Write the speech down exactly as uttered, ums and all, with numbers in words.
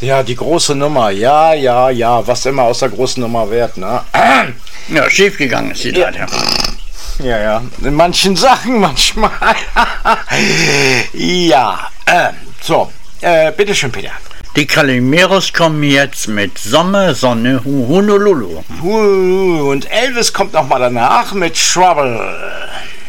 Ja, die große Nummer. Ja, ja, ja. Was immer aus der großen Nummer wird, ne? Ja, schief gegangen ist die Ja. Leiter. Ja, ja. In manchen Sachen manchmal. Ja. Äh, so. Äh, bitteschön, Peter. Die Calimeros kommen jetzt mit Sommer, Sonne, Hu- Honolulu. Uh, und Elvis kommt noch mal danach mit Trouble.